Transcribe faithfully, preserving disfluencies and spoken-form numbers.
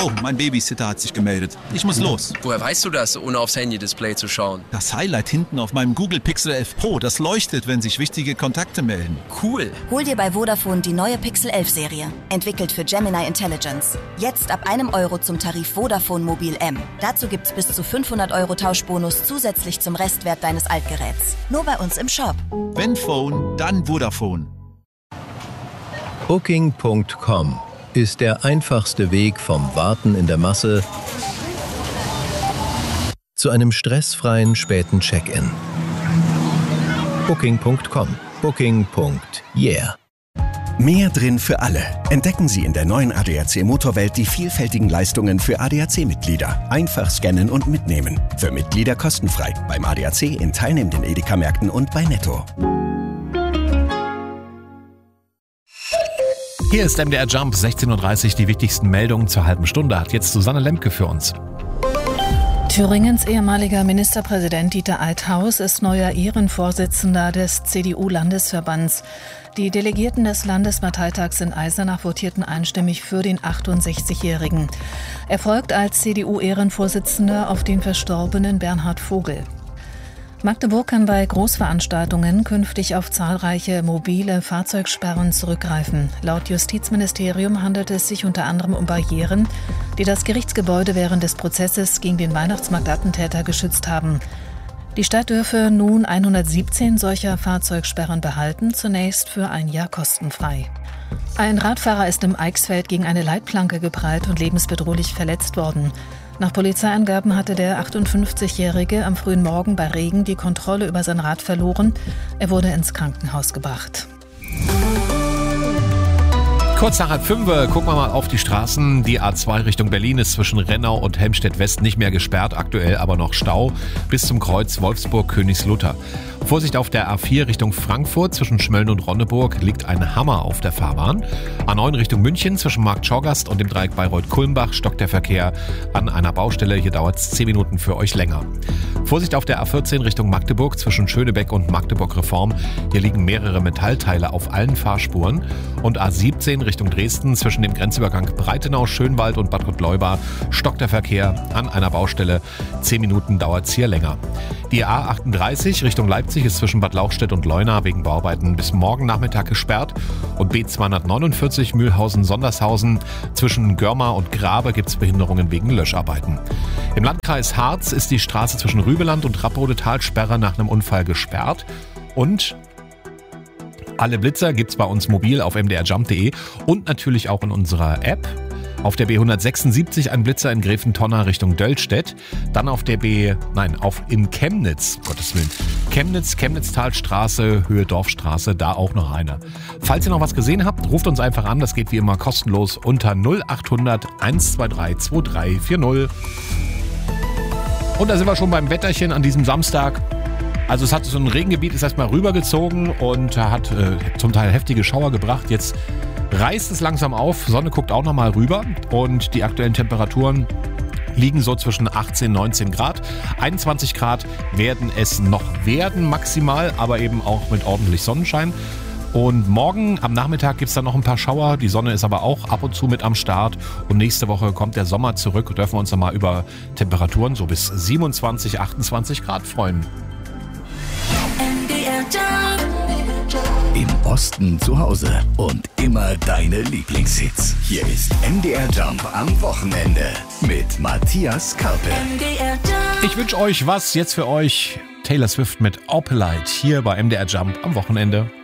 Oh, mein Babysitter hat sich gemeldet. Ich muss los. Woher weißt du das, ohne aufs Handy-Display zu schauen? Das Highlight hinten auf meinem Google Pixel elf Pro, das leuchtet, wenn sich wichtige Kontakte melden. Cool. Hol dir bei Vodafone die neue Pixel elf Serie. Entwickelt für Gemini Intelligence. Jetzt ab einem Euro zum Tarif Vodafone Mobil M. Dazu gibt's bis zu fünfhundert Euro Tauschbonus zusätzlich zum Restwert deines Altgeräts. Nur bei uns im Shop. Wenn Phone, dann Vodafone. Booking Punkt com ist der einfachste Weg vom Warten in der Masse zu einem stressfreien späten Check-in. Booking Punkt com. Booking. Yeah. Mehr drin für alle. Entdecken Sie in der neuen A D A C Motorwelt die vielfältigen Leistungen für A D A C-Mitglieder. Einfach scannen und mitnehmen. Für Mitglieder kostenfrei. Beim A D A C in teilnehmenden Edeka-Märkten und bei Netto. Hier ist M D R Jump, sechzehn Uhr dreißig, die wichtigsten Meldungen zur halben Stunde hat jetzt Susanne Lemke für uns. Thüringens ehemaliger Ministerpräsident Dieter Althaus ist neuer Ehrenvorsitzender des C D U-Landesverbands. Die Delegierten des Landesparteitags in Eisenach votierten einstimmig für den achtundsechzigjährigen. Er folgt als C D U-Ehrenvorsitzender auf den verstorbenen Bernhard Vogel. Magdeburg kann bei Großveranstaltungen künftig auf zahlreiche mobile Fahrzeugsperren zurückgreifen. Laut Justizministerium handelt es sich unter anderem um Barrieren, die das Gerichtsgebäude während des Prozesses gegen den Weihnachtsmarktattentäter geschützt haben. Die Stadt dürfe nun hundertsiebzehn solcher Fahrzeugsperren behalten, zunächst für ein Jahr kostenfrei. Ein Radfahrer ist im Eichsfeld gegen eine Leitplanke geprallt und lebensbedrohlich verletzt worden. Nach Polizeiangaben hatte der achtundfünfzigjährige am frühen Morgen bei Regen die Kontrolle über sein Rad verloren. Er wurde ins Krankenhaus gebracht. Kurz nach halb fünf gucken wir mal auf die Straßen. Die A zwei Richtung Berlin ist zwischen Rennau und Helmstedt-West nicht mehr gesperrt, aktuell aber noch Stau bis zum Kreuz Wolfsburg-Königslutter. Vorsicht auf der A vier Richtung Frankfurt zwischen Schmölln und Ronneburg liegt ein Hammer auf der Fahrbahn. A neun Richtung München zwischen Marktschorgast und dem Dreieck Bayreuth-Kulmbach stockt der Verkehr an einer Baustelle. Hier dauert es zehn Minuten für euch länger. Vorsicht auf der A vierzehn Richtung Magdeburg zwischen Schönebeck und Magdeburg-Reform. Hier liegen mehrere Metallteile auf allen Fahrspuren. Und A siebzehn Richtung Dresden zwischen dem Grenzübergang Breitenau, Schönwald und Bad Gottleuba stockt der Verkehr an einer Baustelle. Zehn Minuten dauert es hier länger. Die A achtunddreißig Richtung Leipzig ist zwischen Bad Lauchstädt und Leuna wegen Bauarbeiten bis morgen Nachmittag gesperrt. Und B zweihundertneunundvierzig Mühlhausen-Sondershausen zwischen Görma und Grabe gibt es Behinderungen wegen Löscharbeiten. Im Landkreis Harz ist die Straße zwischen Rübeland und Rappodetalsperre nach einem Unfall gesperrt. Und alle Blitzer gibt's bei uns mobil auf m d r jump punkt d e und natürlich auch in unserer App. Auf der B hundertsechsundsiebzig ein Blitzer in Gräfentonner Richtung Döllstedt. Dann auf der B, nein, auf in Chemnitz, Gottes Willen. Chemnitz, Chemnitztalstraße, Höhe Dorfstraße, da auch noch einer. Falls ihr noch was gesehen habt, ruft uns einfach an. Das geht wie immer kostenlos unter null achthundert eins zwei drei zwei drei vier null. Und da sind wir schon beim Wetterchen an diesem Samstag. Also es hat so ein Regengebiet, ist erstmal rübergezogen und hat äh, zum Teil heftige Schauer gebracht. Jetzt reißt es langsam auf, Sonne guckt auch nochmal rüber und die aktuellen Temperaturen liegen so zwischen achtzehn, neunzehn Grad. einundzwanzig Grad werden es noch werden maximal, aber eben auch mit ordentlich Sonnenschein. Und morgen am Nachmittag gibt es dann noch ein paar Schauer. Die Sonne ist aber auch ab und zu mit am Start. Und nächste Woche kommt der Sommer zurück und dürfen wir uns nochmal über Temperaturen so bis siebenundzwanzig, achtundzwanzig Grad freuen. Im Osten zu Hause und immer deine Lieblingshits. Hier ist M D R Jump am Wochenende mit Matthias Karpe. Ich wünsche euch was jetzt für euch. Taylor Swift mit Opalite hier bei M D R Jump am Wochenende.